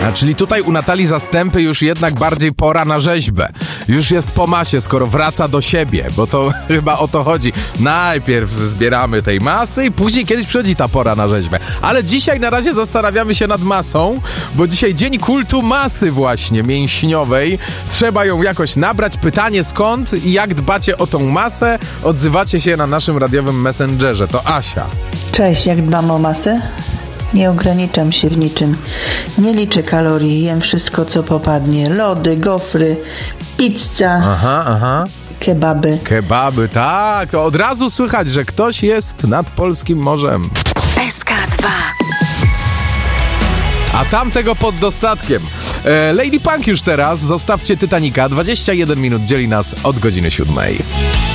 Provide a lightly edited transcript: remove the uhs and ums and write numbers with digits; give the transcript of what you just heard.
Czyli tutaj u Natalii Zastępy już jednak bardziej pora na rzeźbę. Już jest po masie, skoro wraca do siebie, bo to chyba o to chodzi. Najpierw zbieramy tej masy i później kiedyś przychodzi ta pora na rzeźbę. Ale dzisiaj na razie zastanawiamy się nad masą, bo dzisiaj dzień kultu masy właśnie mięśniowej. Trzeba ją jakoś nabrać. Pytanie skąd i jak dbacie o tą masę? Odzywacie się na naszym radiowym messengerze. To Asia. Cześć, jak dbam o masę? Nie ograniczam się w niczym. Nie liczę kalorii, jem wszystko, co popadnie. Lody, gofry, pizza, kebaby. Kebaby, tak. To od razu słychać, że ktoś jest nad polskim morzem. SK2. A tamtego pod dostatkiem. Lady Punk już teraz. Zostawcie Titanica. 21 minut dzieli nas od godziny 7.